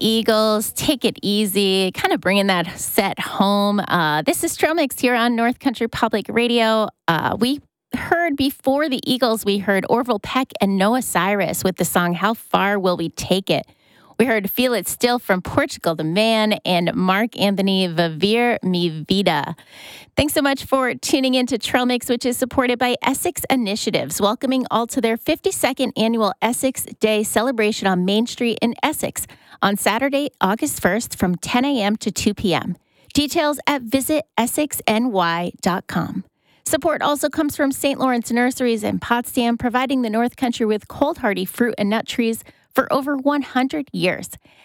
Eagles, Take It Easy, kind of bringing that set home. This is Trail Mix here on North Country Public Radio. We heard before the Eagles, we heard Orville Peck and Noah Cyrus with the song How Far Will We Take It? We heard Feel It Still from Portugal the Man and Mark Anthony Viver Mi Vida. Thanks so much for tuning in to Trail Mix, which is supported by Essex Initiatives, welcoming all to their 52nd annual Essex Day celebration on Main Street in Essex on Saturday, August 1st from 10 a.m. to 2 p.m. Details at visitessexny.com. Support also comes from St. Lawrence Nurseries in Potsdam, providing the North Country with cold hardy fruit and nut trees for over 100 years.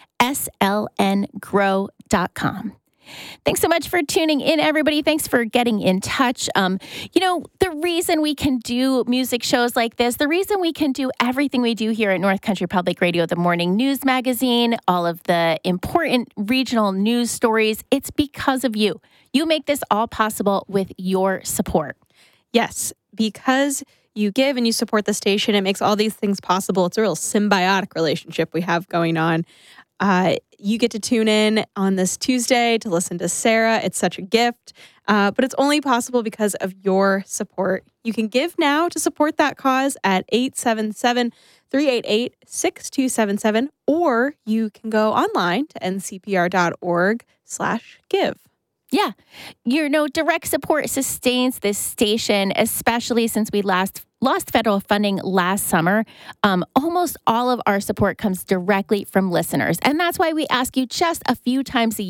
slngrow.com. Thanks so much for tuning in, everybody. Thanks for getting in touch. The reason we can do music shows like this, the reason we can do everything we do here at North Country Public Radio, the morning news magazine, all of the important regional news stories, it's because of you. You make this all possible with your support. Yes, because you give and you support the station, it makes all these things possible. It's a real symbiotic relationship we have going on. You get to tune in on this Tuesday to listen to Sarah. It's such a gift, but it's only possible because of your support. You can give now to support that cause at 877-388-6277, or you can go online to ncpr.org/give. Yeah. Direct support sustains this station, especially since we lost federal funding last summer. Almost all of our support comes directly from listeners. And that's why we ask you just a few times a year